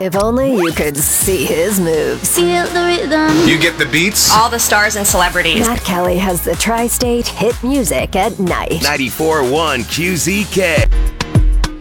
If only you could see his moves. Feel the rhythm. You get the beats? All the stars and celebrities. Matt Kelly has the tri-state hit music at night. 94.1 QZK.